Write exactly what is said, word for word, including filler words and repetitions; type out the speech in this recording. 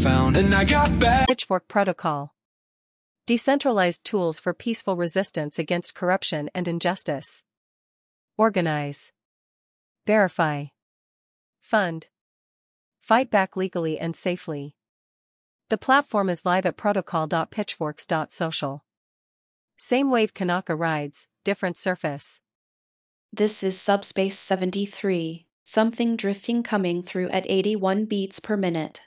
found. And I got back. Pitchfork Protocol. Decentralized tools for peaceful resistance against corruption and injustice. Organize. Verify. Fund. Fight back legally and safely. The platform is live at protocol dot pitchforks dot social. Same wave Kanaka rides, different surface. This is Subspace seventy-three, something drifting coming through at eighty-one beats per minute.